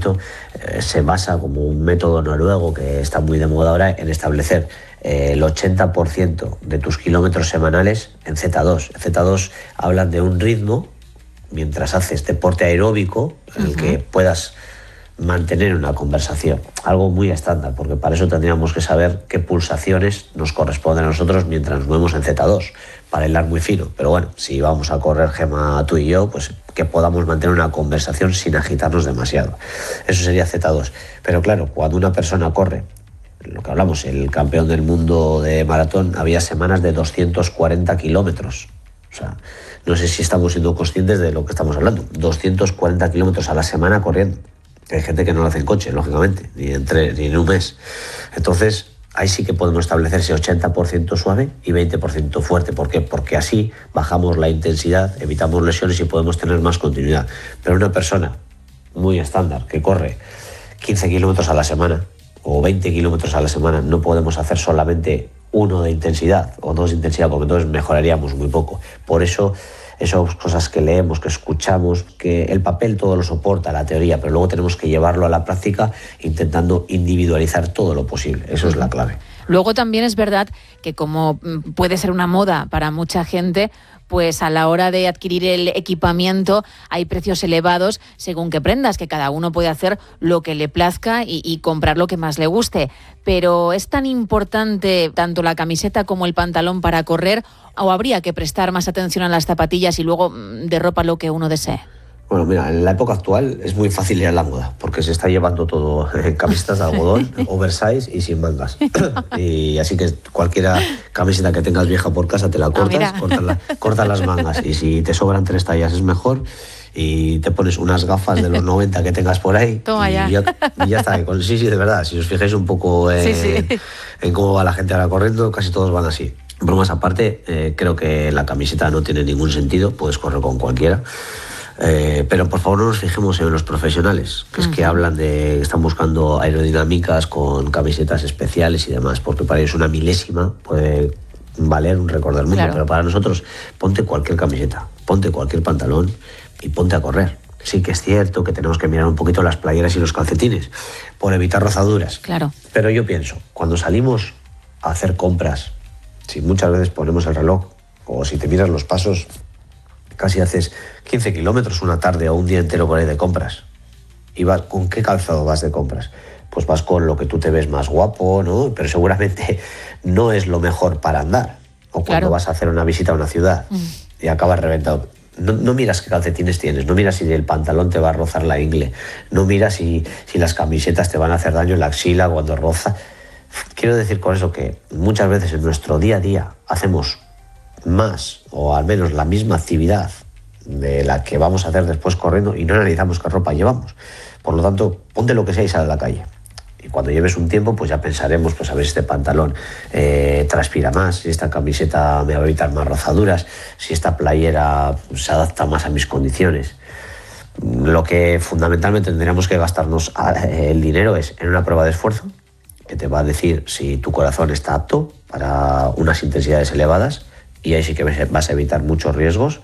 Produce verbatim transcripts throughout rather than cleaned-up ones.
entrenamiento eh, se basa como un método noruego que está muy de moda ahora en establecer eh, el ochenta por ciento de tus kilómetros semanales en Z dos. En Z dos hablan de un ritmo mientras haces deporte aeróbico en el uh-huh. que puedas mantener una conversación, algo muy estándar, porque para eso tendríamos que saber qué pulsaciones nos corresponden a nosotros mientras nos movemos en Z dos, para hilar muy fino. Pero bueno, si vamos a correr, Gemma, tú y yo, pues que podamos mantener una conversación sin agitarnos demasiado. Eso sería Z dos. Pero claro, cuando una persona corre, lo que hablamos, el campeón del mundo de maratón, había semanas de doscientos cuarenta kilómetros. O sea, no sé si estamos siendo conscientes de lo que estamos hablando. doscientos cuarenta kilómetros a la semana corriendo. Hay gente que no lo hace en coche, lógicamente, ni en, tres, ni en un mes. Entonces, ahí sí que podemos establecer ese ochenta por ciento suave y veinte por ciento fuerte. ¿Por qué? Porque así bajamos la intensidad, evitamos lesiones y podemos tener más continuidad. Pero una persona muy estándar que corre quince kilómetros a la semana o veinte kilómetros a la semana, no podemos hacer solamente uno de intensidad o dos de intensidad, porque entonces mejoraríamos muy poco. Por eso, esas cosas que leemos, que escuchamos, que el papel todo lo soporta, la teoría, pero luego tenemos que llevarlo a la práctica intentando individualizar todo lo posible. Eso es la clave. Luego también es verdad que como puede ser una moda para mucha gente, pues a la hora de adquirir el equipamiento hay precios elevados según qué prendas, que cada uno puede hacer lo que le plazca y, y comprar lo que más le guste. Pero ¿es tan importante tanto la camiseta como el pantalón para correr, o habría que prestar más atención a las zapatillas y luego de ropa lo que uno desee? Bueno, mira, en la época actual es muy fácil ir a la moda, porque se está llevando todo en camisetas de algodón, oversize y sin mangas. Y así que cualquiera camiseta que tengas vieja por casa te la cortas, ah, cortas, la, cortas las mangas, y si te sobran tres tallas es mejor, y te pones unas gafas de los noventa que tengas por ahí. Toma y, ya. ya, y ya está. Sí, sí, de verdad, si os fijáis un poco en, sí, sí. en cómo va la gente ahora corriendo, casi todos van así. Bromas aparte, eh, creo que la camiseta no tiene ningún sentido, puedes correr con cualquiera. Eh, pero por favor no nos fijemos en los profesionales, que es que hablan de, están buscando aerodinámicas con camisetas especiales y demás, porque para ellos una milésima puede valer un récord del mundo, claro. Pero para nosotros ponte cualquier camiseta, ponte cualquier pantalón y ponte a correr. Sí que es cierto que tenemos que mirar un poquito las playeras y los calcetines por evitar rozaduras, claro. Pero yo pienso, cuando salimos a hacer compras, si muchas veces ponemos el reloj o si te miras los pasos, casi haces quince kilómetros una tarde o un día entero por ahí de compras. ¿Y vas, con qué calzado vas de compras? Pues vas con lo que tú te ves más guapo, ¿no? Pero seguramente no es lo mejor para andar. O cuando claro. vas a hacer una visita a una ciudad mm. y acabas reventado. No, no miras qué calcetines tienes, no miras si el pantalón te va a rozar la ingle, no miras si, si las camisetas te van a hacer daño en la axila cuando roza. Quiero decir con eso que muchas veces en nuestro día a día hacemos más o al menos la misma actividad de la que vamos a hacer después corriendo y no analizamos qué ropa llevamos. Por lo tanto, ponte lo que sea y sal a la calle. Y cuando lleves un tiempo, pues ya pensaremos, pues a ver si este pantalón eh, transpira más, si esta camiseta me va a evitar más rozaduras, si esta playera pues, se adapta más a mis condiciones. Lo que fundamentalmente tendríamos que gastarnos el dinero es en una prueba de esfuerzo, que te va a decir si tu corazón está apto para unas intensidades elevadas, y ahí sí que vas a evitar muchos riesgos.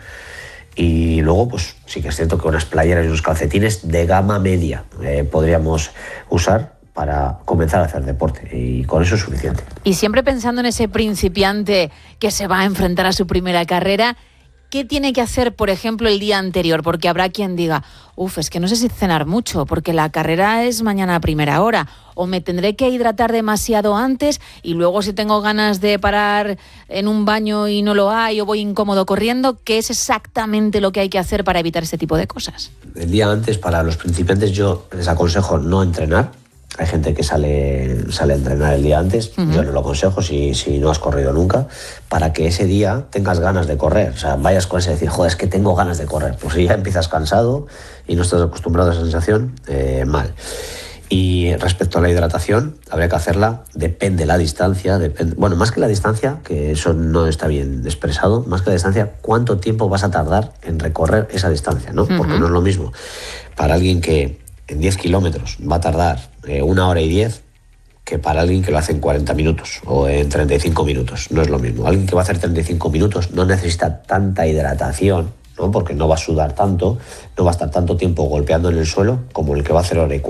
Y luego, pues sí que es cierto que unas playeras y unos calcetines de gama media eh, podríamos usar para comenzar a hacer deporte, y con eso es suficiente. Y siempre pensando en ese principiante que se va a enfrentar a su primera carrera, ¿qué tiene que hacer, por ejemplo, el día anterior? Porque habrá quien diga, uff, es que no sé si cenar mucho, porque la carrera es mañana a primera hora, o me tendré que hidratar demasiado antes, y luego si tengo ganas de parar en un baño y no lo hay, o voy incómodo corriendo. ¿Qué es exactamente lo que hay que hacer para evitar este tipo de cosas? El día antes, para los principiantes, yo les aconsejo no entrenar. Hay gente que sale, sale a entrenar el día antes, uh-huh. Yo no lo aconsejo si, si no has corrido nunca, para que ese día tengas ganas de correr. O sea, vayas con ese decir, joder, es que tengo ganas de correr. Pues si ya empiezas cansado y no estás acostumbrado a esa sensación, eh, mal. Y respecto a la hidratación, habría que hacerla, depende la distancia, depende, bueno, más que la distancia, que eso no está bien expresado, más que la distancia, cuánto tiempo vas a tardar en recorrer esa distancia, ¿no? Uh-huh. Porque no es lo mismo para alguien que en diez kilómetros va a tardar eh, una hora y diez que para alguien que lo hace en cuarenta minutos o en treinta y cinco minutos. No es lo mismo. Alguien que va a hacer treinta y cinco minutos no necesita tanta hidratación, ¿no? Porque no va a sudar tanto, no va a estar tanto tiempo golpeando en el suelo como el que va a hacer hora y cuarenta.